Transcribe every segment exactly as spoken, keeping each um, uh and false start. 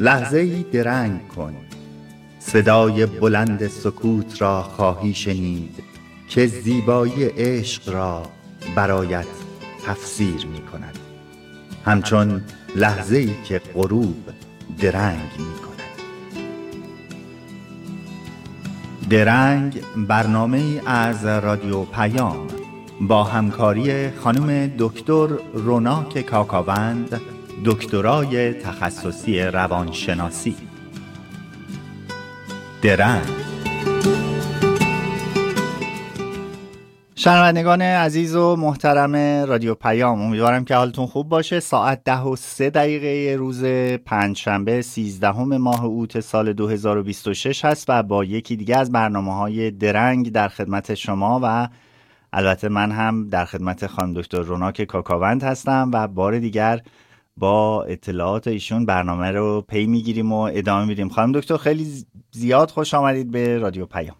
لحظه‌ای درنگ کن، صدای بلند سکوت را خواهی شنید که زیبایی عشق را برایت تفسیر می کند، همچون لحظه‌ای که غروب درنگ می کند. درنگ برنامه‌ای از رادیو پیام با همکاری خانم دکتر روناک کاکاوند، دکترای تخصصی روانشناسی. درنگ. شنوندگان عزیز و محترم رادیو پیام، امیدوارم که حالتون خوب باشه. ساعت ده و سه دقیقه روز پنجشنبه سیزدهم ماه اوت سال دو هزار و بیست و شش هست و با یکی دیگه از برنامه‌های درنگ در خدمت شما و البته من هم در خدمت خانم دکتر روناک کاکاوند هستم و بار دیگر با اطلاعات ایشون برنامه رو پی میگیریم و ادامه میدیم. خانم دکتر خیلی زیاد خوش آمدید به رادیو پیام.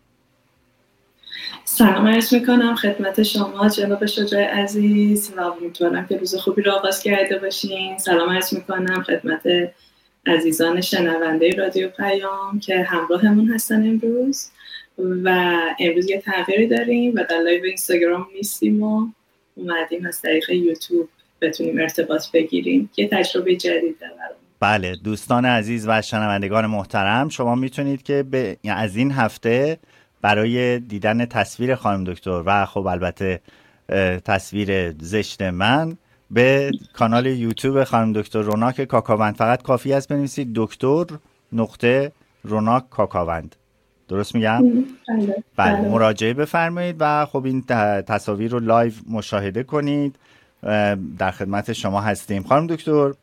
سلام عرض میکنم خدمت شما جناب شجاع عزیز و امیدوارم که روز خوبی رو آغاز کرده باشین. سلام عرض میکنم خدمت عزیزان شنونده رادیو پیام که همراهمون هستن امروز و امروز یه تغییری داریم و در لایو اینستاگرام نیستیم و اومدیم از طریق یوتیوب بتونیم ارتباط بگیریم. یه تجربه جدیده برامون. بله دوستان عزیز و شنوندگان محترم، شما میتونید که به از این هفته برای دیدن تصویر خانم دکتر و خب البته تصویر زشت من به کانال یوتیوب خانم دکتر روناک کاکاوند، فقط کافی است بنویسید دکتر نقطه روناک کاکاوند. درست میگم؟ بله. بله مراجعه بفرمایید و خب این تصاویر رو لایو مشاهده کنید. در خدمت شما هستیم. خانم دکتر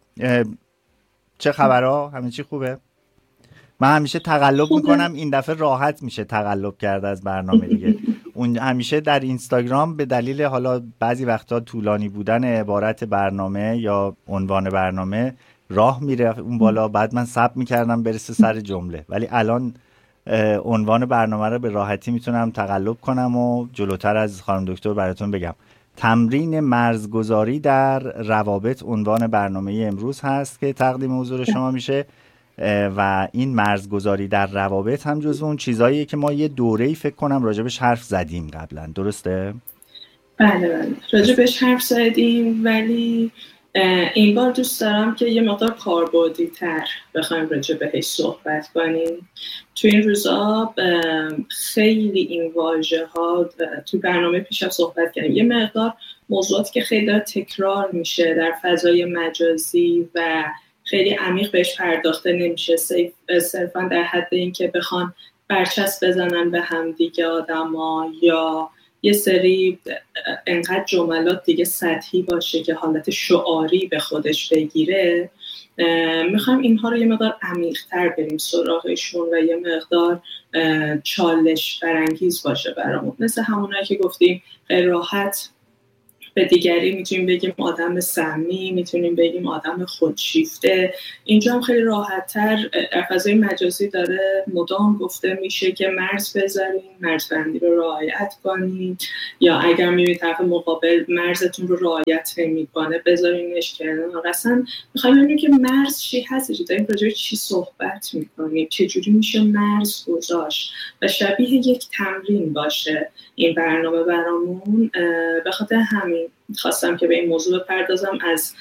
چه خبرها؟ همه چی خوبه؟ من همیشه تقلب خوبه. میکنم این دفعه راحت میشه تقلب کرد از برنامه دیگه. اون همیشه در اینستاگرام به دلیل حالا بعضی وقتا طولانی بودن عبارت برنامه یا عنوان برنامه راه میره اون بالا، بعد من ثبت میکردم برسه سر جمله، ولی الان عنوان برنامه رو به راحتی میتونم تقلب کنم و جلوتر از خانم دکتر براتون بگم. تمرین مرزگذاری در روابط عنوان برنامه امروز هست که تقدیم حضور شما میشه و این مرزگذاری در روابط هم جزو اون چیزاییه که ما یه دوره‌ای فکر کنم راجبش حرف زدیم قبلا، درسته؟ بله بله راجبش حرف زدیم، ولی این بار دوست دارم که یه مقدار کاربردی تر بخوایم راجع بهش صحبت کنیم. تو این روزا خیلی این واژه ها تو برنامه پیشم صحبت کردیم، یه مقدار موضوعاتی که خیلی تکرار میشه در فضای مجازی و خیلی عمیق بهش پرداخته نمیشه، صرفا در حد این که بخوان برچسب بزنن به هم دیگه آدما یا یه سری انقدر جملات دیگه سطحی باشه که حالت شعاری به خودش بگیره. میخوایم اینها رو یه مقدار عمیق‌تر بریم سراغشون و یه مقدار چالش برانگیز باشه برامون، مثل همونایی که گفتیم خیلی راحت به دیگری میتونیم بگیم آدم سمی، میتونیم بگیم آدم خودشیفته. اینجا هم خیلی راحت‌تر در فضای مجازی داره مدام گفته میشه که مرز بذارین، مرزبندی رو رعایت کنین، یا اگر میبینید طرف مقابل مرزتون رو رعایت نمی‌کنه بذارینش کنار. اصلا می‌خوایم ببینیم که مرز چی هستش، داریم راجع به چی صحبت می‌کنیم، چجوری میشه مرز گذاشت و شبیه یک تمرین باشه این برنامه برامون. به خاطر همین خواستم که به این موضوع بپردازم، از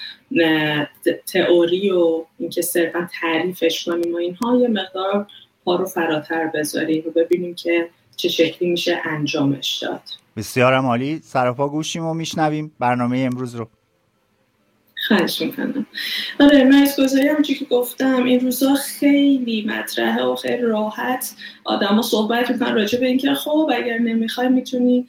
تئوری و اینکه صرفا تعریفش کنیم و اینها یه مقدار پا رو فراتر بذاریم و ببینیم که چه شکلی میشه انجامش داد. بسیارم عالی، سراپا گوشیم و میشنویم برنامه امروز رو. خواهش میکنم. آره مرزگذاری همونجوری که گفتم این روزا خیلی مطرحه و خیلی راحت آدم ها صحبت میکنن راجع به این که خب اگر نمیخوای میتونی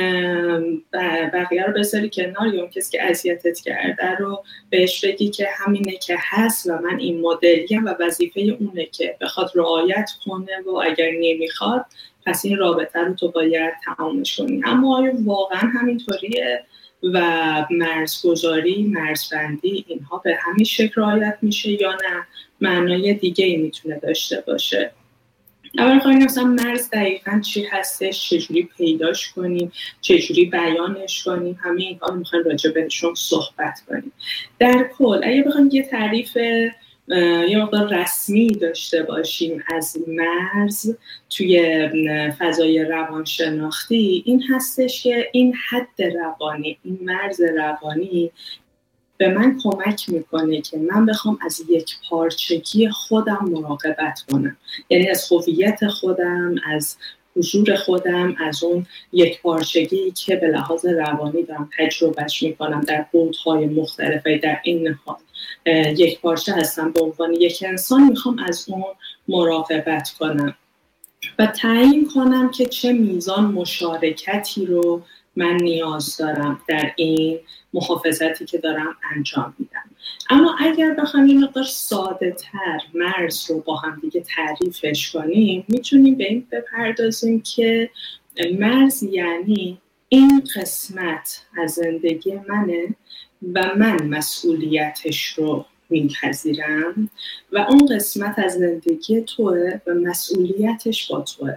بقیه رو بذاری کنار، یا اون کسی که اذیتت کرده رو بهش بگی که همینه که هست و من این مدلیم و وظیفه اونه که بخواد رعایت کنه و اگر نمیخواد پس این رابطه رو تو باید تمامش کنی. اما آیا واقعا همینطوریه و مرزگذاری، مرزبندی اینها به همین شکل رعایت میشه یا نه معنای دیگه ای میتونه داشته باشه؟ اول خواهیم مثلا مرز دقیقاً چی هستش، چجوری پیداش کنیم، چجوری بیانش کنیم، همه اینها رو میخوایم راجع بهشون صحبت کنیم. در کل اگه بخوایم یه تعریف یه مقدار رسمی داشته باشیم از مرز توی فضای روانشناختی این هستش که این حد روانی، این مرز روانی به من کمک میکنه که من بخوام از یک پارچگی خودم مراقبت کنم، یعنی از هویت خودم، از حضور خودم، از اون یک پارچگی که به لحاظ روانی دارم تجربهش میکنم در بودهای مختلفه. در این حال یک پارچه هستم به عنوان یک انسان، میخوام از اون مراقبت کنم و تعیین کنم که چه میزان مشارکتی رو من نیاز دارم در این محافظتی که دارم انجام میدم. اما اگر بخوام یه مقدار ساده تر مرز رو با هم دیگه تعریفش کنیم، میتونیم به این بپردازیم که مرز یعنی این قسمت از زندگی منه و من مسئولیتش رو میپذیرم و اون قسمت از زندگی توه و مسئولیتش با توه.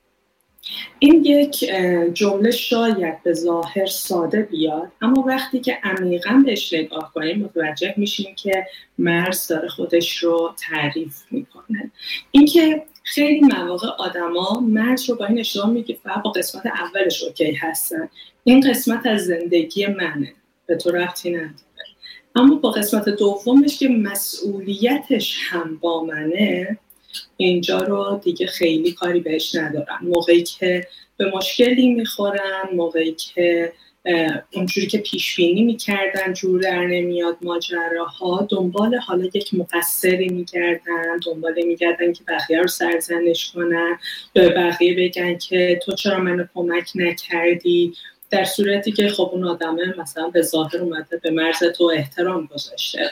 این یک جمله شاید به ظاهر ساده بیاد، اما وقتی که عمیقاً بهش نگاه کنیم متوجه میشیم که مرز داره خودش رو تعریف میکنه. این که خیلی مواقع آدما مرز رو با این اشتباه میگه فقط با قسمت اولش اوکی هستن، این قسمت از زندگی منه، به تو ربطی نداره. اما با قسمت دومش که مسئولیتش هم با منه، اینجا رو دیگه خیلی کاری بهش ندارن. موقعی که به مشکلی میخورن، موقعی که اونجوری که پیش بینی میکردن جور در نمیاد ماجراها، دنبال حالا یک مقصری میگردن، دنبال میگردن که بقیه رو سرزنش کنن، به بقیه بگن که تو چرا منو کمک نکردی، در صورتی که خب اون آدمه مثلا به ظاهر اومده به مرز تو احترام گذاشته.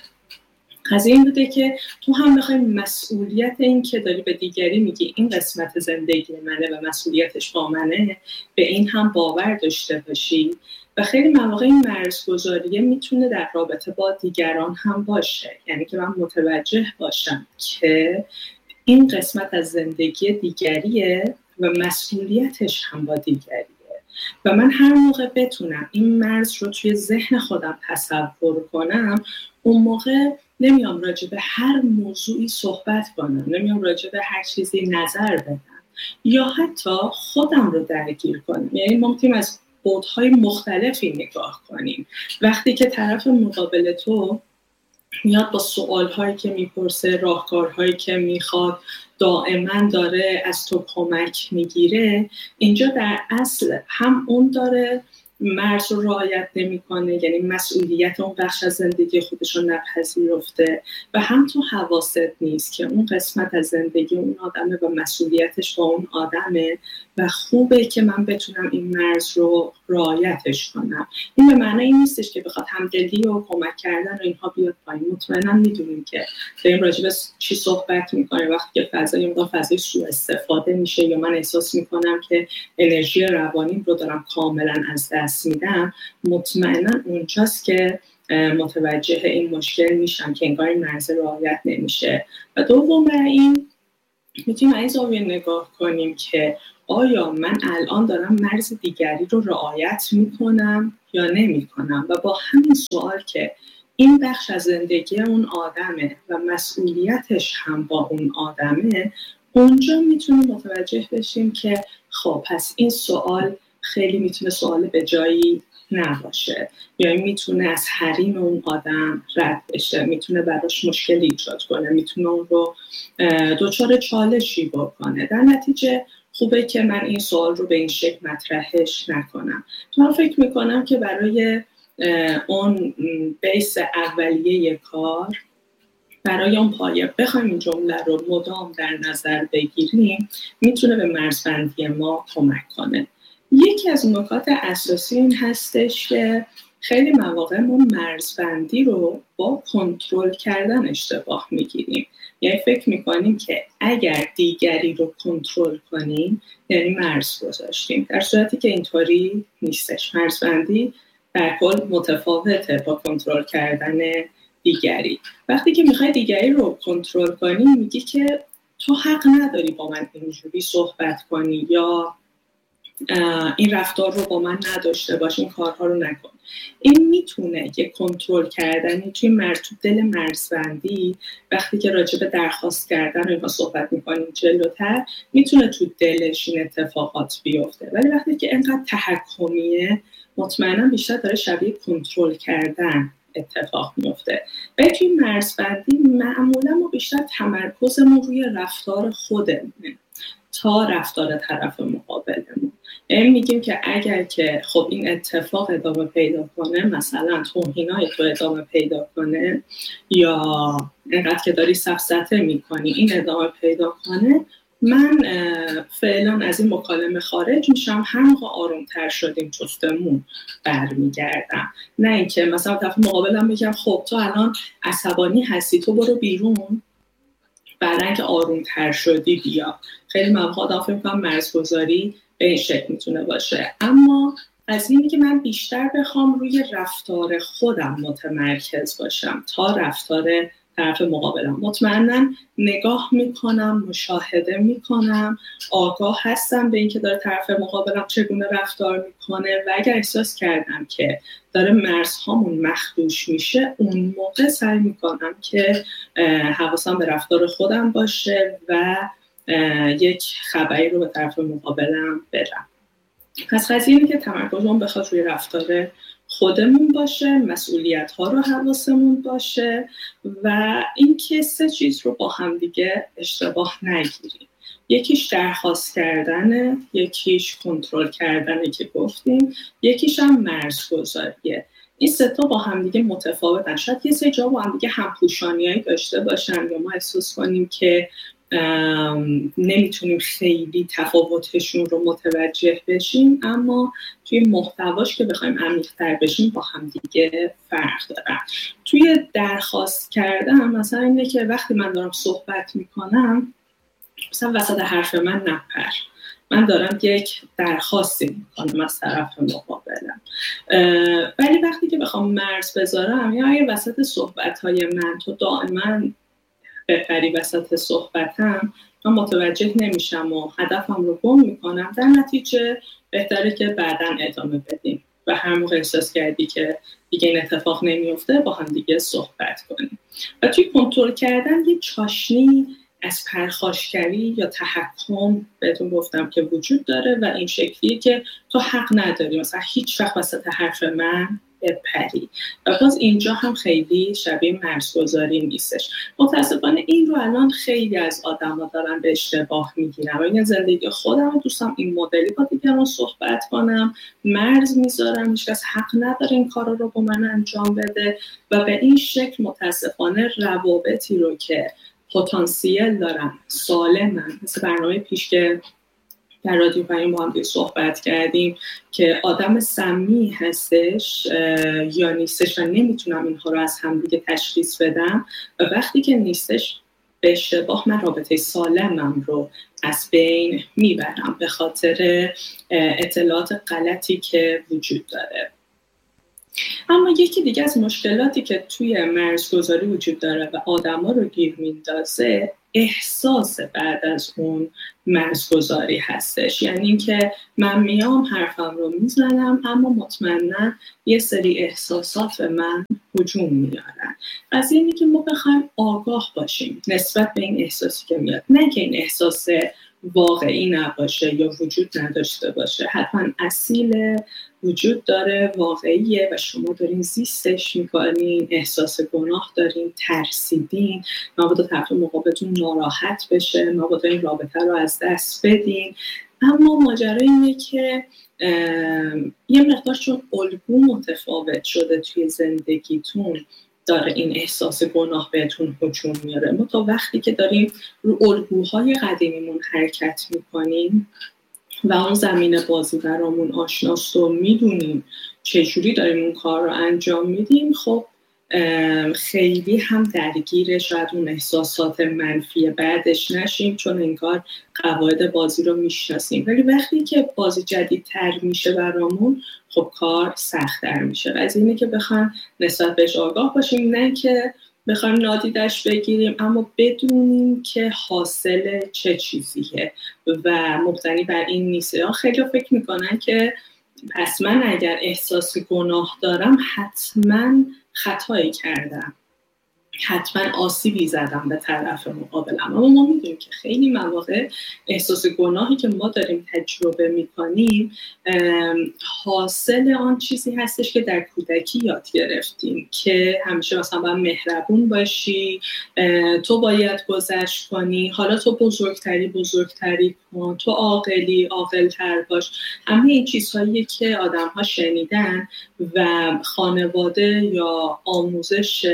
از این بوده که تو هم بخوای مسئولیت این که داری به دیگری میگی این قسمت زندگی منه و مسئولیتش با منه، به این هم باور داشته باشی. و خیلی مواقع این مرزگذاریه میتونه در رابطه با دیگران هم باشه، یعنی که من متوجه باشم که این قسمت از زندگی دیگریه و مسئولیتش هم با دیگریه و من هر موقع بتونم این مرز رو توی ذهن خودم تصور کنم، اون موقع نمیام راجع به هر موضوعی صحبت کنم، نمیام راجع به هر چیزی نظر بدم یا حتی خودم رو درگیر کنم. یعنی ممکنه از بودهای مختلفی نگاه کنیم. وقتی که طرف مقابل تو میاد با سوالهایی که میپرسه، راهکارهایی که میخواد، دائما داره از تو کمک میگیره، اینجا در اصل هم اون داره مرز رو رعایت نمی‌کنه، یعنی مسئولیت اون بخش از زندگی خودش رو نپذیرفته و هم تو حواست نیست که اون قسمت از زندگی اون آدمه و مسئولیتش با اون آدمه و خوبه که من بتونم این مرز رو رعایتش کنم. این به معنی این نیستش که بخواد همدلی و کمک کردن و اینها بیاد پایین. مطمئنا میدونیم که داریم راجع به چی صحبت می‌کنیم. وقتی که فضای مقدار فضای سوء استفاده میشه یا من احساس می‌کنم که انرژی روانیم رو دارم کاملا از دست میدم، مطمئنا اونجاست که متوجه این مشکل میشم که انگار این مرز رعایت نمیشه. و دوم بر این میتونیم از زاویه نگاه کنیم که آیا من الان دارم مرز دیگری رو رعایت میکنم یا نمیکنم و با همین سوال که این بخش از زندگی اون آدمه و مسئولیتش هم با اون آدمه، اونجا میتونیم متوجه بشیم که خب پس این سوال خیلی میتونه سوال به جایی نباشه یا این میتونه از حریم اون آدم رد بشه، میتونه براش مشکلی ایجاد کنه، میتونه اون رو دچار چالشی بکنه. در نتیجه خوبه که من این سوال رو به این شکل مطرحش نکنم. من فکر میکنم که برای اون بیس اولیه کار، برای اون پایه بخوایم این جمله رو مدام در نظر بگیریم، میتونه به مرزبندی ما کمک کنه. یکی از نکات اساسی این هستش که خیلی مواقع ما مرزبندی رو با کنترل کردن اشتباه میگیریم. یعنی فکر میکنیم که اگر دیگری رو کنترل کنیم یعنی مرز گذاشتیم، در صورتی که اینطوری نیستش. مرزبندی در کل متفاوته با کنترل کردن دیگری. وقتی که میخوای دیگری رو کنترل کنی میگی که تو حق نداری با من اینجوری صحبت کنی یا این رفتار رو با من نداشته باش، این کارها رو نکن. این میتونه یه کنترل کردنی توی مرز، تو دل مرزبندی، وقتی که راجع به درخواست کردن و اینها صحبت میکنیم جلوتر، میتونه تو دلش این اتفاقات بیفته. ولی وقتی که اینقدر تحکمیه، مطمئنا بیشتر داره شبیه کنترل کردن اتفاق میفته. و توی مرزبندی معمولا ما بیشتر تمرکزمون روی رفتار خودمونه تا رفتار طرف مقابلمون. یعنی میگیم که اگر که خب این اتفاق ادامه پیدا کنه، مثلا توهینای تو ادامه پیدا کنه، یا اینقدر که داری سفسطه میکنی این ادامه پیدا کنه، من فعلا از این مکالمه خارج میشم، هر موقع آرومتر شدیم چستمون برمیگردم. نه اینکه مثلا طرف مقابلم بگم خب تو الان عصبانی هستی، تو برو بیرون، بعد اینکه آرومتر شدی بیا. خیلی مواقع آدم فکر می‌کنم مرزگذاری به این شکل میتونه باشه. اما از اینی که من بیشتر بخوام روی رفتار خودم متمرکز باشم تا رفتار طرف مقابلم. مطمئنا نگاه میکنم، مشاهده میکنم، آگاه هستم به اینکه داره طرف مقابلم چگونه رفتار میکنه و اگر احساس کردم که داره مرزهامون مخدوش میشه، اون موقع سعی میکنم که حواسم به رفتار خودم باشه و یک خبری رو به طرف مقابلم برم. پس قضیه اینه که تمرکزمون بخواد روی رفتار خودمون باشه، مسئولیت ها رو حواسمون باشه و اینکه سه چیز رو با هم دیگه اشتباه نگیریم. یکیش درخواست کردنه، یکیش کنترل کردنه که گفتیم، یکیش هم مرزگذاریه. این سه تا با هم دیگه متفاوتن. شاید یه سه جا با هم دیگه همپوشانیایی داشته باشن یا ما احساس کنیم که نمیتونیم خیلی تفاوتشون رو متوجه بشیم، اما توی محتواش که بخوایم عمیق‌تر بشیم با هم دیگه فرق دارن. توی درخواست کردن مثلا اینه که وقتی من دارم صحبت میکنم، مثلا وسط حرف من نپر، من دارم یک درخواستی میکنم از طرف مقابلم. ولی وقتی که بخوام مرز بذارم یا اگه وسط صحبت‌های من تو دائما بپری وسط صحبتم، من متوجه نمیشم و هدفم رو گم میکنم. در نتیجه بهتره که بعداً ادامه بدیم و هر موقع احساس کردی که دیگه این اتفاق نمیفته با هم دیگه صحبت کنیم. و توی کنترل کردن یه چاشنی از پرخاشگری یا تحکم بهتون گفتم که وجود داره و این شکلیه که تو حق نداری مثلا هیچ وقت وسط حرف من بپری و باز اینجا هم خیلی شبیه مرزگذاری نیستش. متاسفانه این رو الان خیلی از آدما دارن به اشتباه میگیرن و این زندگی خودم دوستم این مدلی با دیگران صحبت کنم، مرز میذارم، هیچ کس حق نداره این کارا رو با من انجام بده و به این شکل متاسفانه روابطی رو که پتانسیل دارن سالمن، مثل برنامه پیش که در رادیو پیام با هم صحبت کردیم که آدم سمی هستش یا نیستش و نمیتونم اینها رو از هم دیگه تشخیص بدم و وقتی که نیستش به اشتباه من رابطه سالمم رو از بین میبرم به خاطر اطلاعات غلطی که وجود داره. اما یکی دیگه از مشکلاتی که توی مرزگذاری وجود داره و آدما رو گیر میندازه احساس بعد از اون مرزگذاری هستش. یعنی اینکه من میام حرفم رو میزنم اما مطمئنا یه سری احساسات به من هجوم میارن. از اینی که ما بخوایم آگاه باشیم نسبت به این احساسی که میاد، نه که این احساس واقعی نباشه یا وجود نداشته باشه، حتما اصیل وجود داره، واقعیه و شما دارین زیستش میکنین، احساس گناه دارین، ترسیدین، مبادا طرف مقابلتون ناراحت بشه، مبادا این رابطه رو از دست بدین. اما ماجرا اینه که یه مقدار چون الگو متفاوت شده توی زندگیتون داره این احساس گناه بهتون هجوم میاره. ما تا وقتی که داریم رو الگوهای قدیمیمون حرکت میکنیم و اون زمین بازی برامون آشناست و میدونیم چجوری داریم اون کار رو انجام میدیم، خب خیلی هم درگیر شاید اون احساسات منفی بعدش نشیم چون انگار قواعد بازی رو میشناسیم. ولی وقتی که بازی جدیدتر میشه برامون خب کار سخت‌تر میشه و از اینه که بخوایم نسبت بهش آگاه باشیم، نه که بخوایم نادیدش بگیریم، اما بدونیم که حاصل چه چیزیه و مبتنی بر این نیست. خیلی فکر میکنن که پس من اگر احساس گناه دارم حتما خطایی کردم، حتما آسیبی زدم به طرف مقابلم. اما ما میدونیم که خیلی مواقع احساس گناهی که ما داریم تجربه میکنیم حاصل آن چیزی هستش که در کودکی یاد گرفتیم که همیشه مثلا باید مهربون باشی، تو باید گذشت کنی، حالا تو بزرگتری بزرگتری کن، تو عاقلی عاقل‌تر باش. همه این چیزهایی که آدم ها شنیدن و خانواده یا آموزش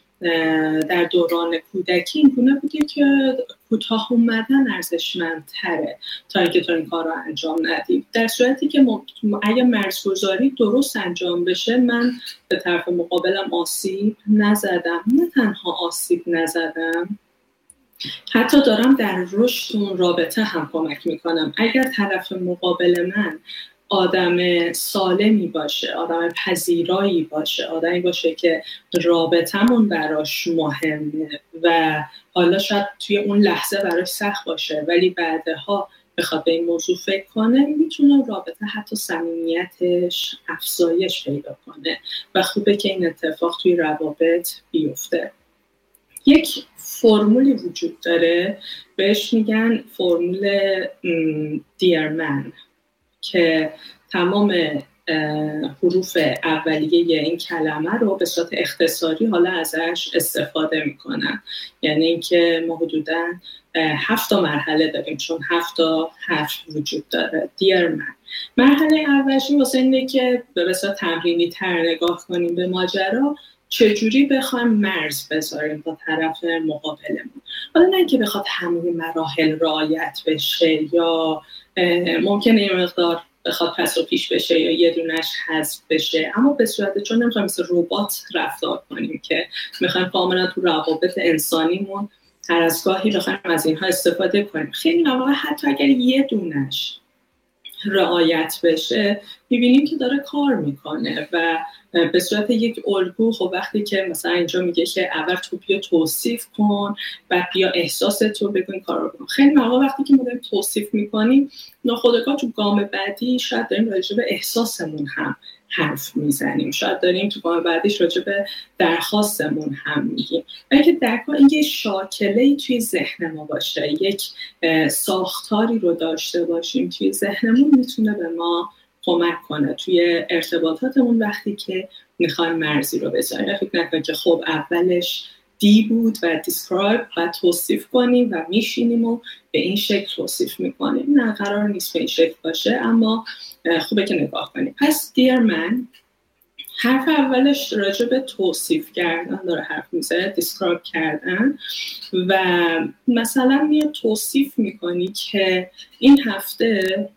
در دوران کودکی این گونه بودی که کوتاه اومدن ارزشمندتره تا اینکه تو این کار رو انجام ندی، در صورتی که اگه مرزگذاری درست انجام بشه من به طرف مقابلم آسیب نزدم، نه تنها آسیب نزدم، حتی دارم در رشد اون رابطه هم کمک میکنم. اگر طرف مقابل من آدم سالمی باشه، آدم پذیرایی باشه، آدمی باشه که رابطمون براش مهمه و حالا شاید توی اون لحظه براش سخت باشه ولی بعدها بخواد به این موضوع فکر کنه، میتونه رابطه حتی صمیمیتش افزایش پیدا کنه و خوبه که این اتفاق توی روابط بیفته. یک فرمولی وجود داره بهش میگن فرمول دیرمن که تمام حروف اولیه این کلمه رو به صورت اختصاری حالا ازش استفاده میکنن. یعنی اینکه ما حدوداً هفت تا مرحله داریم چون هفت تا حرف وجود داره. دیرمن مرحله اولش واسه اینه که به صورت تمرینی تر نگاه کنیم به ماجرا، چجوری بخوایم مرز بذاریم با طرف مقابلمون. حالا نه که بخواد همه مراحل رعایت بشه یا ممکنه یه مقدار بخواد پس و پیش بشه یا یه دونش حذف بشه، اما به صورت چون نمیخوایم مثل ربات رفتار کنیم که میخوایم کاملا تو روابط انسانیمون هر از گاهی بخوایم از اینها استفاده کنیم. خیلی مواقع حتی اگر یه دونش رعایت بشه میبینیم که داره کار میکنه و به صورت یک الگو. خب وقتی که مثلا اینجا میگه که اول تو بیا توصیف کن و بیا احساس تو بگو این کار رو بکن، خیلی مواقع وقتی که ما داریم توصیف میکنیم ناخودآگاه تو گام بعدی شاید داریم راجع به احساسمون هم حرف میزنیم، شاید داریم تو گام بعدیش راجع به درخواستمون هم میگیم. و اینکه در کل این یه شاکله‌ای توی ذهن ما باشه، یک ساختاری رو داشته باشیم توی ذهنمون، میتونه به ما کمک کنه توی ارتباطاتمون وقتی که میخوایم مرزی رو بذاریم. فکر نکنید که خب اولش دی بود و دیسکرایب و توصیف کنیم و میشینیم و به این شکل توصیف میکنیم. نه، قرار نیست به این شکل باشه، اما خوبه که نگاه کنیم. پس دیر من حرف اولش راجع به توصیف کردن داره حرف میزنه، دیسکرایب کردن، و مثلا میاد توصیف میکنی که این هفته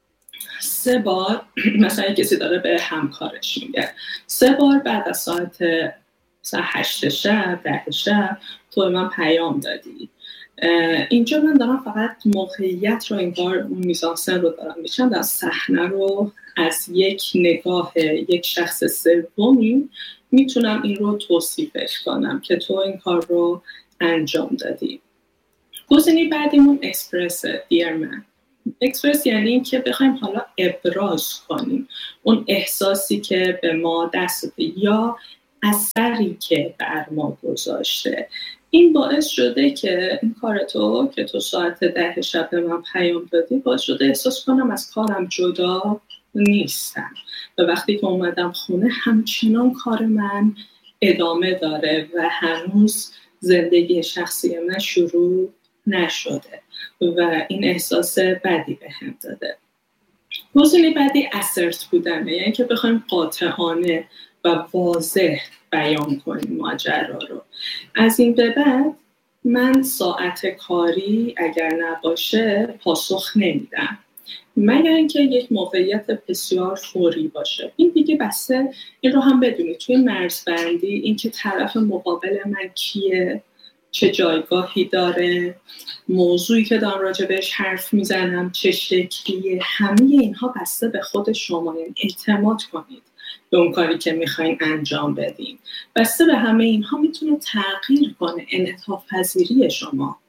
سه بار مثلا کسی داره به همکارش میگه سه بار بعد از ساعت مثلا هشت شب ده شب تو من پیام دادی. اینجا من دارم فقط موقعیت رو، این بار اون میزانسن رو دارم میشم، در صحنه رو از یک نگاه یک شخص سومی میتونم این رو توصیفش کنم که تو این کار رو انجام دادی. گزینه بعدیمون اکسپرس. دیر من اکسپرس یعنی این که بخوایم حالا ابراز کنیم اون احساسی که به ما دست داده یا اثری که بر ما گذاشته. این باعث شده که این کار تو که تو ساعت ده شب به من پیام دادی باعث شده احساس کنم از کارم جدا نیستم و وقتی که اومدم خونه همچنان کار من ادامه داره و هنوز زندگی شخصی من شروع نشده و این احساس بدی به هم داده. گزینه بعدی asert بودنه، یعنی که بخوایم قاطعانه و واضح بیان کنیم ماجرا رو. از این به بعد من ساعت کاری اگر نباشه پاسخ نمیدم مگر اینکه یک موقعیت بسیار فوری باشه. این دیگه بسته این رو هم بدونید توی مرزبندی این که طرف مقابل من کیه، چه جایگاهی داره، موضوعی که دارم راجع بهش حرف میزنم چه شکلیه، همه اینها بسته به خود شما. یعنی اعتماد کنید به اون کاری که میخواین انجام بدین. بسته به همه اینها میتونه تغییر کنه انعطاف پذیری شما،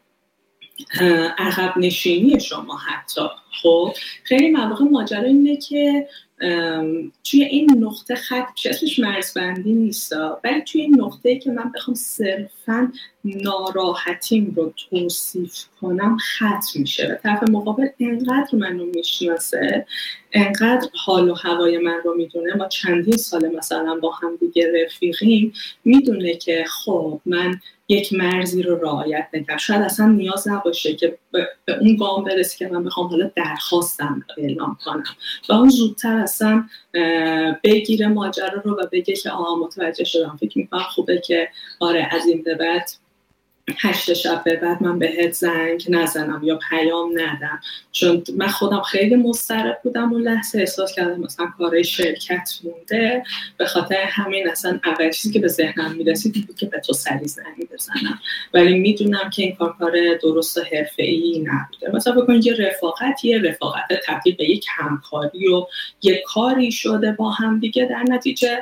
عقب نشینی شما حتی. خب خیلی مواقع ماجرا اینه که توی این نقطه خط چیزش مرزبندی نیست، ولی توی این نقطه‌ای که من بخوام صرفاً ناراحتیم رو توصیف کنم خط میشه و طرف مقابل انقدر منو میشناسه، انقدر حال و هوای من رو میدونه، ما چندین سال مثلا با هم دیگه رفیقیم، میدونه که خب من یک مرزی رو رعایت نکردم، شاید اصلا نیاز نباشه که به اون گام برسی که من بخوام حالا درخواستم اعلام کنم و اون زودتر اصلا بگیره ماجرا رو و بگه که آها متوجه شدم، فکر میکنم خوبه که آره از این به بعد هشت شب به بعد من بهت زنگ نزنم یا پیام ندم. چون من خودم خیلی مضطرب بودم اون لحظه، احساس کردم مثلا کارهای شرکت مونده، به خاطر همین اصلا اول چیزی که به ذهنم میرسید بود که به تو سری زنگ بزنم، ولی میدونم که این کار کار درست و حرفه‌ای نبوده. مثلا بکنید یه رفاقت یه رفاقت تبدیل به یک همکاری و یه کاری شده با هم دیگه، در نتیجه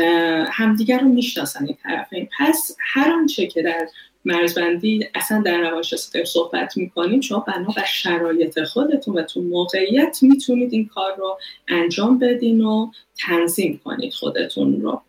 همدیگه رو میشناسن این طرفین. پس هر آنچه که در مرزبندی اصلا در روانشناسی صحبت میکنیم، شما بنا بر شرایط خودتون و تو موقعیت میتونید این کار رو انجام بدین و تنظیم کنید خودتون رو.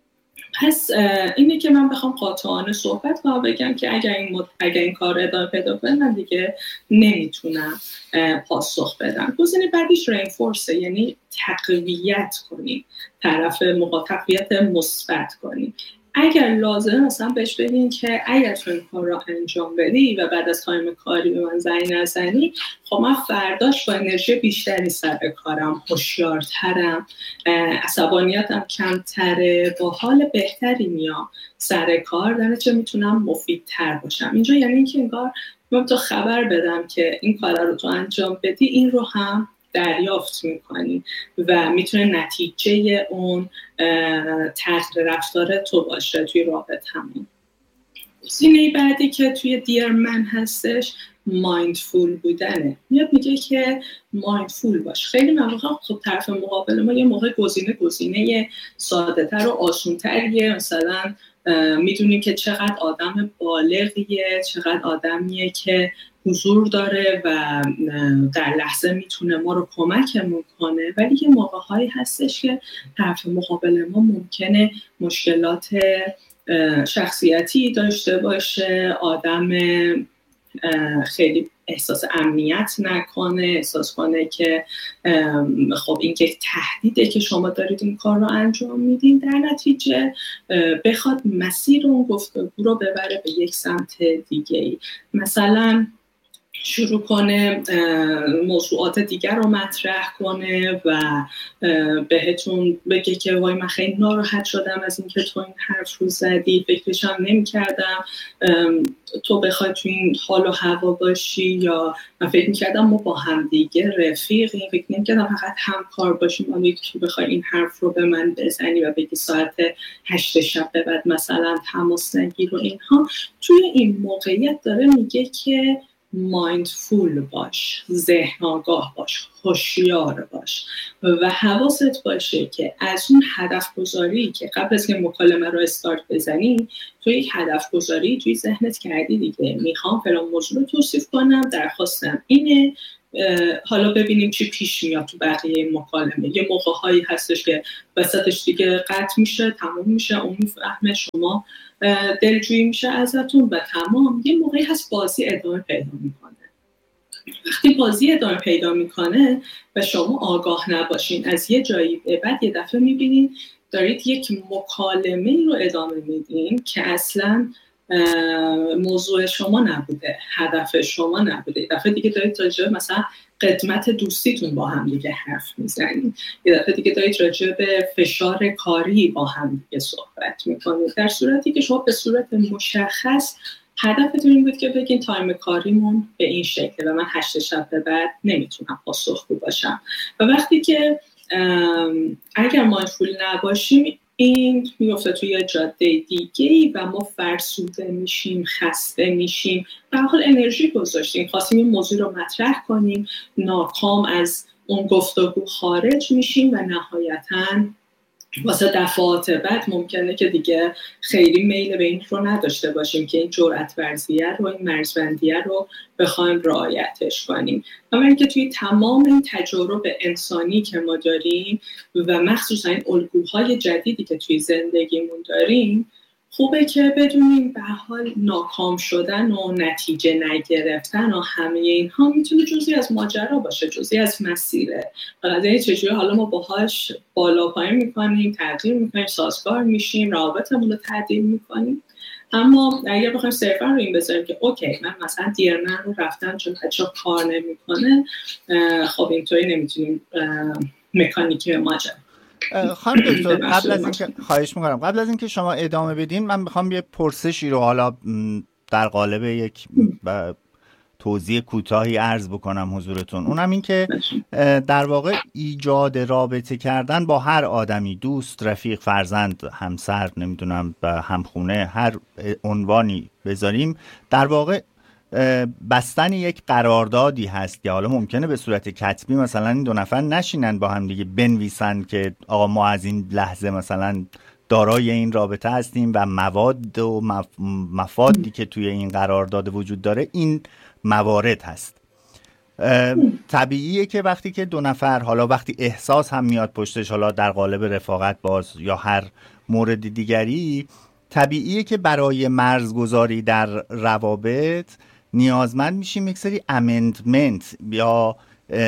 پس اینه که من بخوام قاطعانه صحبت کنم بگم که اگر این, مد... اگر این کار ادامه پیدا کنه من دیگه نمیتونم پاسخ بدم. گزینه بعدیش رینفورسه، یعنی تقویت کنیم طرف مقابل، تقویت مثبت کنیم. اگر لازمه مثلا بهش بگین که اگر تو این کار رو انجام بدی و بعد از تایم کاری به من زنگ نزنی، خب من فرداش با انرژی بیشتری سر کارم، هوشیارترم، عصبانیتم کمتره، با حال بهتری میام سر کار، در نتیجه میتونم مفیدتر باشم. اینجا یعنی اینکه انگار من تو خبر بدم که این کار رو تو انجام بدی، این رو هم دریافت میکنی و میتونه نتیجه اون تغییر رفتار تو باشه توی رابطه‌مون. گزینه بعدی که توی دیر من هستش مایندفول بودنه. میاد میگه که مایندفول باش. خیلی مواقع خب طرف مقابل ما یه موقع گزینه گزینه ساده‌تر و آسان‌تریه، مثلا میدونیم که چقدر آدم بالغیه، چقدر آدمیه که حضور داره و در لحظه میتونه ما رو کمکمون کنه، ولی یه موقع‌هایی هستش که طرف مقابل ما ممکنه مشکلات شخصیتی داشته باشه، آدم خیلی احساس امنیت نکنه، احساس کنه که خب این که تهدیده که شما دارید این کار رو انجام میدین، در نتیجه بخواد مسیر اون گفتگو رو ببره به یک سمت دیگه ای، مثلا شروع کنه موضوعات دیگر رو مطرح کنه و بهتون بگه که وای من خیلی ناراحت شدم از اینکه تو این حرف رو زدی، فکرشم نمی کردم تو بخوای تو این حال و هوا باشی، یا من فکر میکردم ما با هم دیگه رفیقیم، فکر نمیکردم فقط همکار باشیم، اما یکی بخوای این حرف رو به من بزنی و بگی ساعت هشت شب به بعد مثلا تماس نگیر و اینها. توی این موقعیت داره میگه که مایندفول باش، ذهن آگاه باش، هوشیار باش و حواست باشه که از اون هدف گذاری که قبل از که مکالمه رو استارت بزنی تو یک هدف گذاری توی ذهنت کردی دیگه، میخوام فلان موضوع رو توصیف کنم، درخواستم اینه، حالا ببینیم چی پیش میاد تو بقیه مکالمه. یه موقع‌هایی هستش که وسطش دیگه قطع میشه، تمام میشه، اون میفهمه، شما دلجویی میشه ازتون و تمام. یه موقعی هست بازی ادامه پیدا میکنه. وقتی بازی ادامه پیدا میکنه و شما آگاه نباشین، از یه جایی به بعد یه دفعه میبینین دارید یک مکالمه رو ادامه میدین که اصلا موضوع شما نبوده، هدف شما نبوده. یه دفعه دیگه دارید راجع مثلا قدمت دوستیتون با هم دیگه حرف میزنید، یه دفعه دیگه دارید راجع به فشار کاری با هم دیگه صحبت میکنید، در صورتی که شما به صورت مشخص هدفتون این بود که بگین تایم کاریمون به این شکله و من هشت شب به بعد نمیتونم پاسخگو باشم. و وقتی که اگر مایندفول نباشیم این میفته توی جاده دیگه‌ای و ما فرسوده میشیم، خسته میشیم، به حال انرژی گذاشتیم، خواستیم این موضوع رو مطرح کنیم، ناکام از اون گفتگو خارج میشیم و نهایتاً واسه دفعات بعد ممکنه که دیگه خیلی میل به این رو نداشته باشیم که این جرأت ورزیه رو، این مرزبندیه رو بخوایم رعایتش کنیم. اما اینکه توی تمام این تجارب انسانی که ما داریم و مخصوصا این الگوهای جدیدی که توی زندگیمون داریم، خوبه که بدونیم به حال ناکام شدن و نتیجه نگرفتن و همه اینها میتونه جزئی از ماجرا باشه، جزئی از مسیره. قضیه چجوری حالا ما باهاش بالا پایین میکنیم، تغییر میکنیم، سازگار میشیم، روابطمون رو تعدیل میکنیم. اما اگر بخوایم صرفا رو این بذاریم که اوکی من مثلا دیرمن رو رفتم چون بچه کار نمیکنه، خب اینطوری نمیتونیم مکانیکی ماجرا. خانم دکتر قبل از اینکه خواهش میکنم قبل از اینکه شما ادامه بدین، من میخوام یه پرسشی رو حالا در قالب یک توضیح کوتاهی عرض بکنم حضورتون. اونم این که در واقع ایجاد رابطه کردن با هر آدمی، دوست، رفیق، فرزند، همسر، نمیدونم همخونه، هر عنوانی بذاریم، در واقع بستن یک قراردادی هست که حالا ممکنه به صورت کتبی مثلا این دو نفر نشینن با هم دیگه بنویسن که آقا ما از این لحظه مثلا دارای این رابطه هستیم و مواد و مفادی که توی این قرارداد وجود داره این موارد هست. طبیعیه که وقتی که دو نفر، حالا وقتی احساس هم میاد پشتش، حالا در قالب رفاقت باز یا هر مورد دیگری، طبیعیه که برای مرزگذاری در روابط نیازمند میشیم یک سری امندمنت یا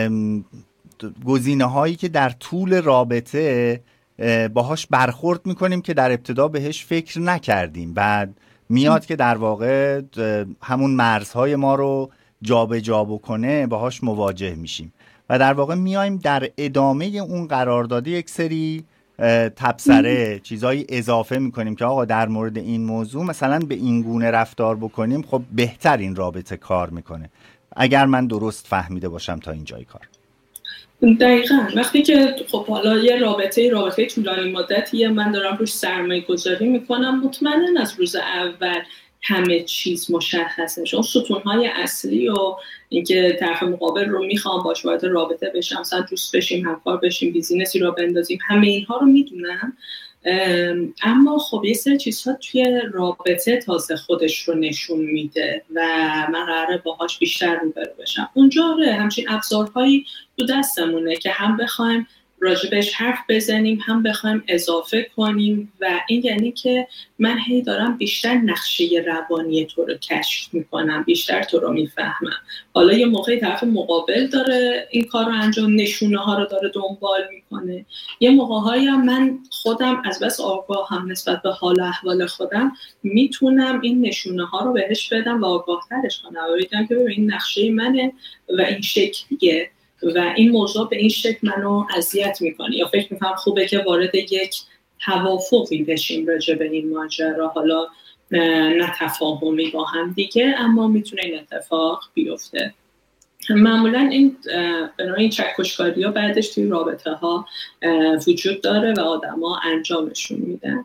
گزینه هایی که در طول رابطه باهاش برخورد میکنیم که در ابتدا بهش فکر نکردیم، بعد میاد که در واقع همون مرزهای ما رو جابجا جا بکنه، باهاش مواجه میشیم و در واقع میایم در ادامه اون قرارداد یک سری تبصره چیزایی اضافه میکنیم که آقا در مورد این موضوع مثلا به این گونه رفتار بکنیم خب بهتر این رابطه کار میکنه. اگر من درست فهمیده باشم تا اینجای کار. دقیقاً. وقتی که خب حالا یه رابطه رابطه طولانی مدتیه، من دارم روش سرمایه گذاری میکنم، مطمئناً از روز اول همه چیز مشخصه. چون ستونهای اصلی و اینکه طرف مقابل رو میخوام باش وارد رابطه بشم، مثلا دوست بشیم، همکار بشیم، بیزینسی رو بندازیم، همه اینها رو میدونم. اما خب یه سری چیزها توی رابطه تازه خودش رو نشون میده و من قراره باهاش بیشتر روبرو بشم. اونجا همچین ابزارهایی تو دستمونه که هم بخوایم راجبش حرف بزنیم، هم بخوایم اضافه کنیم و این یعنی که من هی دارم بیشتر نقشه روانی تو رو کشف میکنم، بیشتر تو رو میفهمم. حالا یه موقعی طرف مقابل داره این کار رو انجام، نشونه ها رو داره دنبال میکنه، یه موقع‌هایی هم من خودم از بس آگاه هم نسبت به حال و احوال خودم میتونم این نشونه ها رو بهش بدم و آگاه ترش کنم و بگم که ببین این نقشه منه و این شکلیه و این موضوع به این شکل منو اذیت میکنه، یا فکر میکنم خوبه که وارد یک توافقی بشیم راجع به این ماجرا، حالا نه تفاهمی با هم دیگه، اما میتونه این اتفاق بیفته. معمولا این برای این چکشکاری ها بعدش توی رابطه ها وجود داره و آدم ها انجامشون میدن.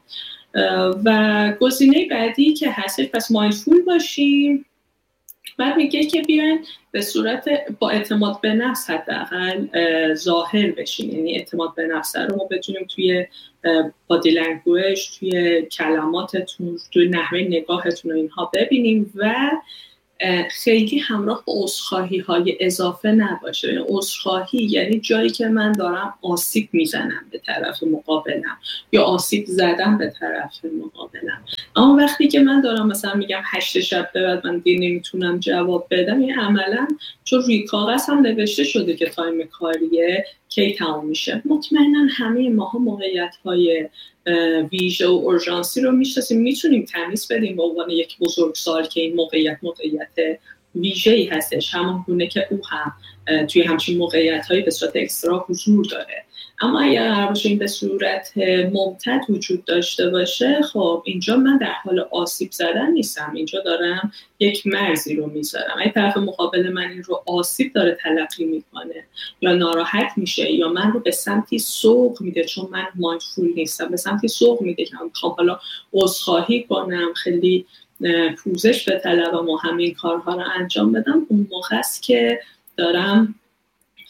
و گزینه بعدی که هستش پس مایندفول باشیم. بعد میگه که بیاین به صورت با اعتماد به نفس حداقل ظاهر بشین، یعنی اعتماد به نفس رو ما بتونیم توی بادی لنگویج، توی کلماتتون، توی نحوه نگاهتون و اینها ببینیم و خیلی همراه با عذرخواهی های اضافه نباشه. عذرخواهی یعنی جایی که من دارم آسیب میزنم به طرف مقابلم یا آسیب زدم به طرف مقابلم، اما وقتی که من دارم مثلا میگم هشت شب به بعد من دیگه نمیتونم جواب بدم، این عملا چون روی کاغذ هم نوشته شده که تایم کاریه کی تمام میشه. مطمئنا همه ماها موقعیت های ویژه و اورژانسی رو میشناسیم، میتونیم تمیز بدیم به عنوان یک بزرگسال که این موقعیت موقعیت ویژه‌ای هستش، همون گونه که او هم توی همچین موقعیت‌هایی به صورت اکسترا حضور داره. اما اگر قرار باشه این به صورت ممتد وجود داشته باشه، خب اینجا من در حال آسیب زدن نیستم، اینجا دارم یک مرزی رو میذارم. اگه طرف مقابل من این رو آسیب داره تلقی میکنه یا ناراحت میشه یا من رو به سمتی سوق میده چون من مایندفول نیستم، به سمتی سوق میده که من میخوام حالا عذرخواهی کنم، خیلی پوزش به طلبم و همین کارها رو انجام بدم، اون موقع است که دارم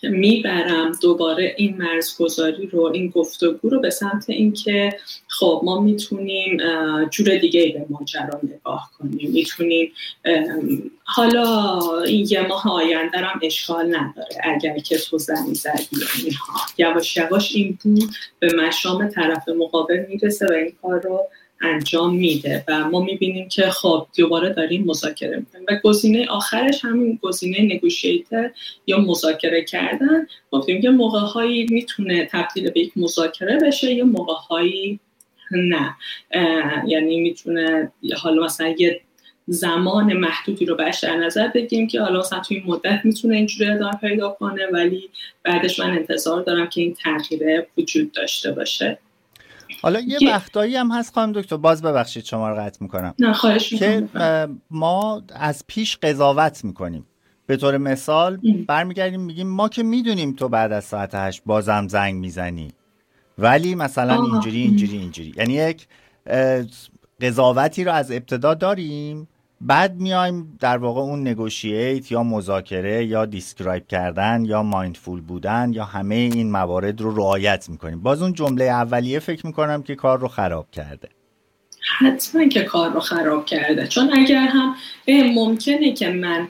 میبرم دوباره این مرزگذاری رو، این گفتگو رو به سمت اینکه خب ما میتونیم جور دیگه به ماجرا نگاه کنیم، میتونیم حالا این یه ماه آینده هم اشکال نداره اگر که تو زنی زدی اینها، یواش یواش این بود به مشام طرف مقابل میرسه و این کار رو انجام میده و ما میبینیم که خب دوباره داریم مذاکره میکنیم و گزینه آخرش همین گزینه نگوشیتر یا مذاکره کردن. گفتیم که موقع‌هایی میتونه تبدیل به یک مذاکره بشه یا موقع‌هایی نه، یعنی میتونه حالا مثلا یه زمان محدودی رو بهش در نظر بگیریم که حالا مثلا توی این مدت میتونه اینجوری ادامه پیدا کنه ولی بعدش من انتظار دارم که این تغییر وجود داشته باشه. حالا یه وقتایی هم هست خانم دکتر، باز ببخشید شما رو قطع میکنم، نه خواهش که ما از پیش قضاوت میکنیم. به طور مثال برمیگردیم میگیم ما که میدونیم تو بعد از ساعت هشت بازم زنگ میزنی ولی مثلا آه. اینجوری اینجوری اینجوری، یعنی یک قضاوتی رو از ابتدا داریم، بعد میایم در واقع اون نگوشییت یا مذاکره یا دیسکرایب کردن یا مایندفول بودن یا همه این موارد رو رعایت میکنیم. باز اون جمله اولیه فکر میکنم که کار رو خراب کرده. حتما که کار رو خراب کرده، چون اگر هم ممکنه که من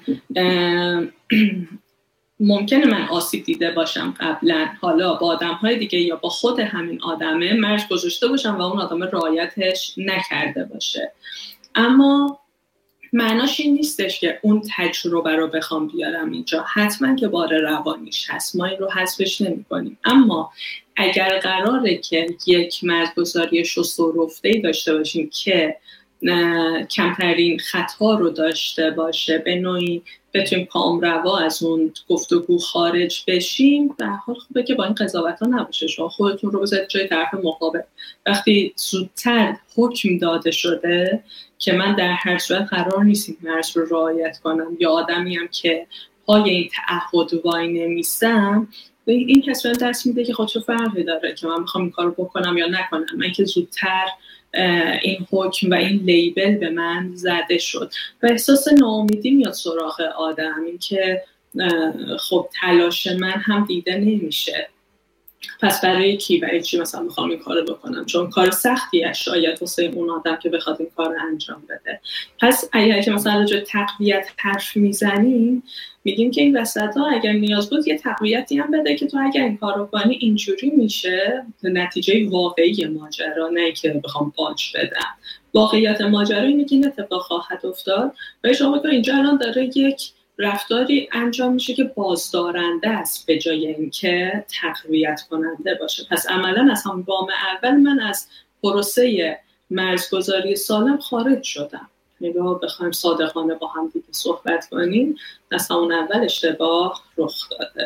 ممکنه من آسیب دیده باشم قبلا، حالا با آدم‌های دیگه یا با خود همین آدمه مرز گذاشته باشم و اون آدم رعایتش نکرده باشه، اما معناش این نیستش که اون تجربه رو بخوام بیارم اینجا. حتما که بار روانیش هست، ما این رو حذفش نمی کنیم، اما اگر قراره که یک مرزگذاری شست و رفته‌ای داشته باشیم که کمترین خطا رو داشته باشه، به نوعی بتونیم کامروا از اون گفتگو خارج بشیم، به حال خوبه که با این قضاوت ها نباشه. شما خودتون رو بذارید جای طرف مقابل. وقتی زودتر حکم داده شده که من در هر صورت قرار نیست این مرز رو رعایت کنم یا آدمیم که پای این تعهد وای نمیستم، این کسی به دست میده که خودشو فرقی داره که من میخوام این کارو بکنم یا نکنم. من که زودتر این حکم و این لیبل به من زده شد و احساس ناامیدی میاد سراغ آدم، این که خب تلاش من هم دیده نمیشه، پس برای کی برای چی مثلا میخوام این کارو بکنم، چون کار سختیه شاید واسه اون آدم که بخواد این کارو انجام بده. پس اگر که مثلا راجع به تقویت حرف میزنیم، میگیم که این وسطا اگر نیاز بود یه تقویتی هم بده که تو اگر این کارو کنی اینجوری میشه. نتیجه واقعی ماجرا نه که بخوام باج بدم. واقعیت ماجرا اینه که این اتفاق خواهد افتاد و شما که اینجا الان داره یک رفتاری انجام میشه که بازدارنده است به جای اینکه تقویت کننده باشه. پس عملاً از هم گام اول من از پروسه مرزگذاری سالم خارج شدم. نگاه بخوایم صادقانه با هم دیگه صحبت کنیم، از همون اول اشتباه رخ داده.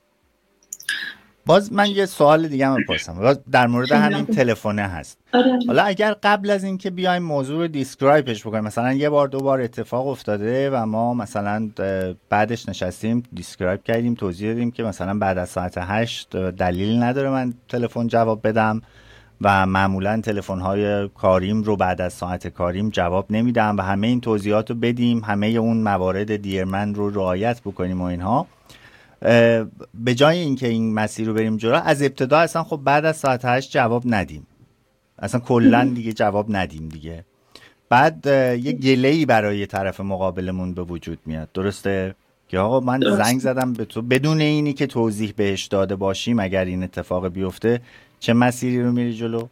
باز من یه سوال دیگه هم بپرسم، باز در مورد همین تلفنه هست. آره. حالا اگر قبل از اینکه بیایم موضوع رو دیسکرایبش بکنیم، مثلا یه بار دو بار اتفاق افتاده و ما مثلا بعدش نشستیم دیسکرایب کردیم، توضیح دادیم که مثلا بعد از ساعت هشت دلیل نداره من تلفن جواب بدم و معمولا تلفن‌های کاریم رو بعد از ساعت کاریم جواب نمیدم و همه این توضیحات رو بدیم، همه اون موارد دیرمن رو رعایت بکنیم و اینها، به جای اینکه این مسیر رو بریم جلو، از ابتدا اصلا خب بعد از ساعت هشت جواب ندیم، اصلا کلا دیگه جواب ندیم دیگه. بعد یه گله‌ای برای طرف مقابلمون به وجود میاد، درسته؟ که آقا من درست. زنگ زدم به تو بدون اینی که توضیح بهش داده باشیم، اگر این اتفاق بیفته چه مسیری رو میری جلو؟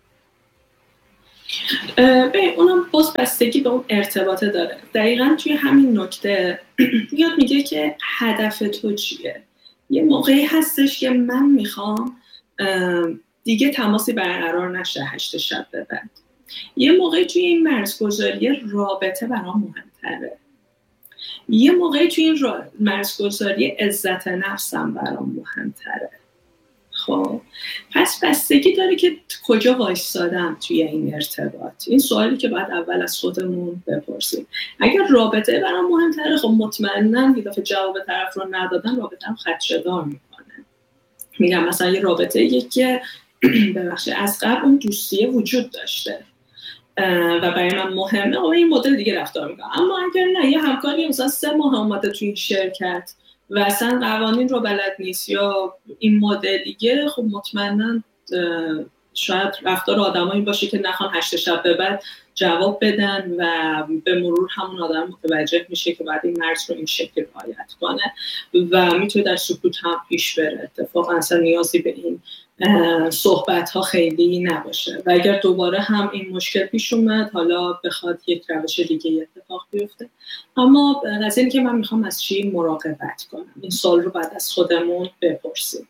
به اونم باز بستگی به اون ارتباطه داره. دقیقاً توی همین نکته یاد میگه که هدف تو چیه. یه موقعی هستش که من میخوام دیگه تماسی برقرار نشه هشت شب به بعد. یه موقعی توی این مرزگذاری رابطه برام مهمتره. یه موقعی توی این مرزگذاری عزت نفسم برام مهمتره. خب پس بستگی داره که کجا وایستادم توی این ارتباط. این سوالی که بعد اول از خودمون بپرسیم. اگر رابطه برام مهمتره، خب مطمئناً یه دفعه جواب طرف رو ندادن رابطه‌ام خدشه‌دار میکنه. میگم مثلا یه رابطه یکی که ببخشید از قبل اون دوستیه وجود داشته و برای من مهمه و این مدل دیگه رفتار میکنم. اما اگر نه، یه همکاری مثلا سه ماه اومده توی این شرکت و اصلا قوانین رو بلد نیست یا این مدلیه، خب مطمئنا شاید رفتار آدمایی باشه که نخوان هشت شب به بعد جواب بدن و به مرور همون آدم متوجه میشه که بعد این مرز رو این شکل رعایت کنه و میتونه در سکوت هم پیش بره. اتفاقا اصلا نیازی به این صحبت ها خیلی نباشه و اگر دوباره هم این مشکل پیش اومد حالا بخواد یک روش دیگه اتفاق بیفته. اما از این که من میخوام از چی مراقبت کنم، این سوال رو بعد از خودمون بپرسیم.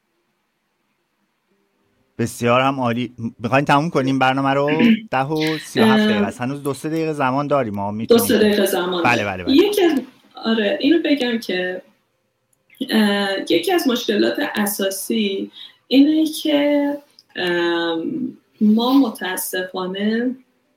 بسیار هم عالی. میخواین تموم کنیم برنامه رو؟ ده و سی و هفت دقیقه است. هنوز دو سه دقیقه زمان داریم. ما میتونیم دو سه دقیقه زمان بله بله, بله. یکی از آره اینو بگم که یکی از مشکلات اساسی اینه که ما متاسفانه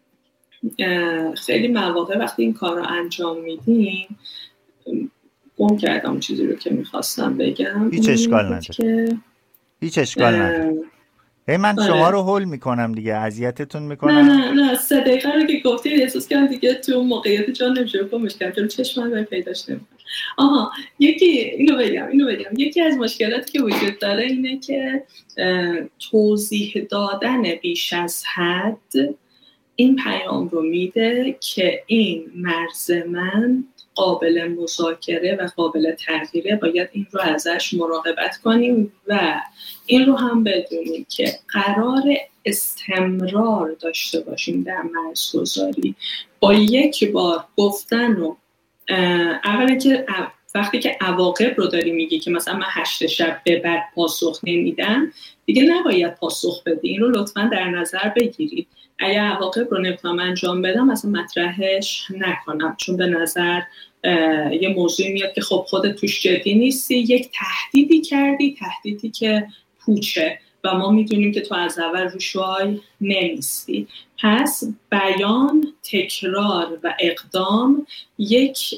خیلی مواقع وقتی این کار رو انجام میدیم، گم کردم چیزی رو که میخواستم بگم. هیچ اشکال نداره که... هیچ اشکال نداره هی من آره. شما رو هول میکنم دیگه، اذیتتون میکنم. نه نه نه سه دقیقه رو که گفتید احساس کردم دیگه تو اون موقعیت جان نمیشه گمش کردم، چون چشمم رو پیداش نمیکنم. آها یکی اینو بگم اینو بگم یکی از مشکلاتی که وجود داره اینه که توضیح دادن بیش از حد این پیام رو میده که این مرز من قابل مذاکره و قابل تغییره، باید این رو ازش مراقبت کنیم و این رو هم بدونیم که قرار استمرار داشته باشیم در مرزگذاری. با یک بار گفتن و اولا که وقتی که عواقب رو داری میگی که مثلا من هشت شب به بعد پاسخ نمیدم، دیگه نباید پاسخ بدی. این رو لطفا در نظر بگیرید. اگر عواقب رو نمیتونم انجام بدم مثلا مطرحش نکنم، چون به نظر یه موضوعی میاد که خب خودت توش جدی نیستی، یک تهدیدی کردی، تهدیدی که پوچه و ما میدونیم که تو از اول روش وای نمیستی. پس بیان، تکرار و اقدام یک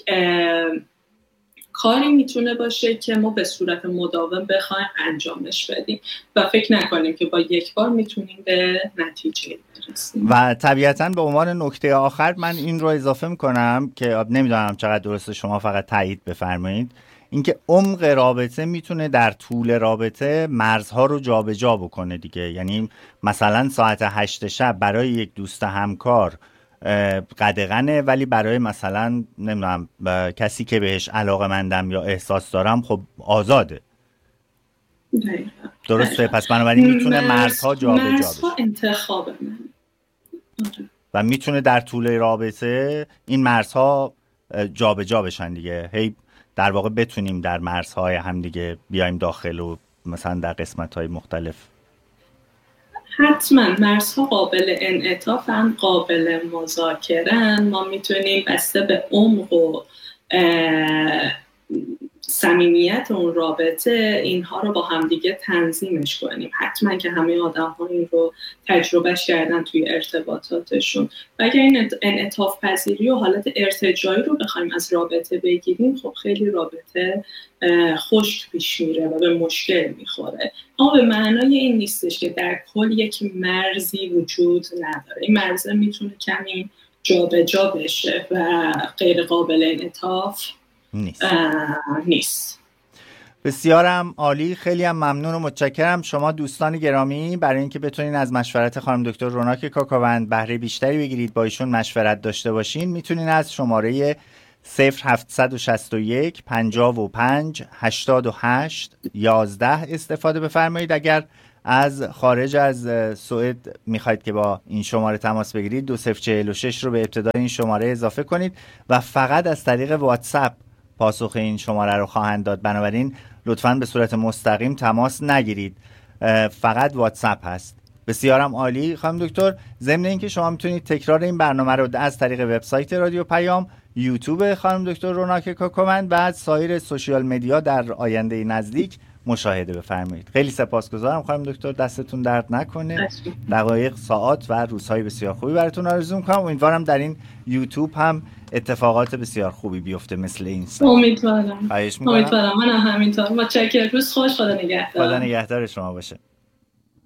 کاری میتونه باشه که ما به صورت مداوم بخوایم انجامش بدیم و فکر نکنیم که با یک بار میتونیم به نتیجه برسیم. و طبیعتاً به عنوان نکته آخر من این رو اضافه میکنم که نمیدونم چقدر درسته، شما فقط تایید بفرمایید، اینکه عمق رابطه میتونه در طول رابطه مرزها رو جابجا بکنه دیگه. یعنی مثلا ساعت هشت شب برای یک دوست همکار قدغنه، ولی برای مثلا نمیدونم کسی که بهش علاقه‌مندم یا احساس دارم خب آزاده. دقیقا. درسته دقیقا. پس بنابراین میتونه مرزها جابجا بشه. مرزها انتخاب من. و میتونه در طول رابطه این مرزها جابجا بشن دیگه. هی در واقع بتونیم در مرزهای هم دیگه بیایم داخل و مثلا در قسمت‌های مختلف. حتما مرزها قابل انعطافن، قابل مذاکره‌اند. ما میتونیم بسته به عمق و صمیمیت اون رابطه اینها رو با همدیگه تنظیمش کنیم. حتما که همه آدم ها این رو تجربهش کردن توی ارتباطاتشون و اگر این انعطاف پذیری و حالت ارتجاعی رو بخوایم از رابطه بگیریم، خب خیلی رابطه خشک پیش میره و به مشکل میخوره. اما به معنای این نیستش که در کل یک مرزی وجود نداره. این مرزه میتونه کمی جابجا بشه و غیر قابل انعطاف نیست. نیست. بسیارم عالی، خیلی هم ممنون و متشکرم. شما دوستان گرامی برای اینکه بتونین از مشورت خانم دکتر روناک کاکاوند بهره بیشتری بگیرید، با ایشون مشورت داشته باشین، میتونین از شماره صفر هفت شش یک پنجاه و پنج هشتاد و هشت یازده استفاده بفرمایید. اگر از خارج از سوئد میخواید که با این شماره تماس بگیرید دو صفر چهل و شش رو به ابتدای این شماره اضافه کنید و فقط از طریق واتساپ پاسخ این شماره رو خواهند داد. بنابراین لطفاً به صورت مستقیم تماس نگیرید، فقط واتساپ هست. بسیارم عالی خانم دکتر. ضمن اینکه شما میتونید تکرار این برنامه رو از طریق وبسایت رادیو پیام، یوتیوب خانم دکتر روناک کاکاوند و از سایر سوشیال مدیا در آینده نزدیک مشاهده بفرمایید. خیلی سپاسگزارم خانم دکتر، دستتون درد نکنه. دقایق، ساعات و روزهای بسیار خوبی براتون آرزو می‌کنم. امیدوارم در این یوتیوب هم اتفاقات بسیار خوبی بیفته مثل این سال. امیدوارم. خواهش می‌کنم. امیدوارم. من همینطور. متشکرم. روز خوش. خدا نگهدار. خدا نگهدار شما باشه.